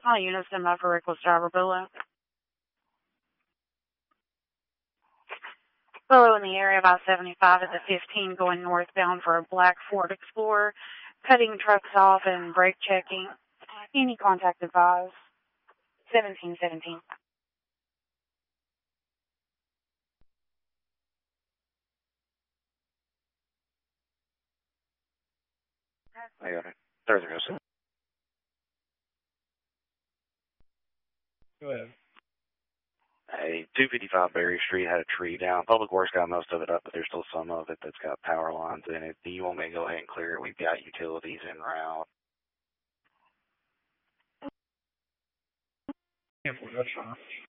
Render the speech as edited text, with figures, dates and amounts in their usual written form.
All units in my for reckless driver below. Below in the area of I-75 at the 15 going northbound for a black Ford Explorer, cutting trucks off and brake checking. Any contact advised. 1717. I got it. There's it goes. Go ahead. Hey, 255 Berry Street had a tree down. Public Works got most of it up, but there's still some of it that's got power lines in it. Do you want me to go ahead and clear it? We've got utilities en route. Yeah, that's fine.